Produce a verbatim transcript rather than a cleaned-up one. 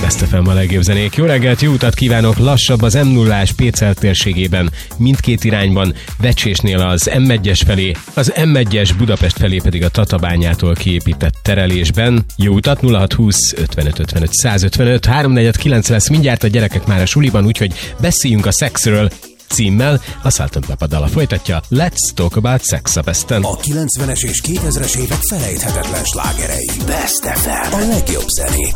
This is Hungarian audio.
Best ef em a legjobb zenék. Jó reggelt, jó utat kívánok! Lassabb az em nullás Pécel térségében, mindkét irányban, Vecsésnél az em egyes felé, az em egyes Budapest felé pedig a Tatabányától kiépített terelésben. Jó utat, nulla hat húsz ötvenöt ötvenöt százötvenöt, háromnegyed kilenc lesz mindjárt, a gyerekek már a suliban, úgyhogy beszéljünk a szexről címmel. A Salt and Pepper dala folytatja. Let's talk about sex a Besten. A kilencvenes és kétezres évek felejthetetlen slágerei. Best ef em. A legjobb zenék.